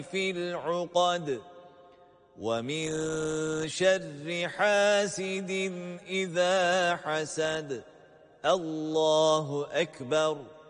في العقد ومن شر حاسد إذا حسد الله أكبر.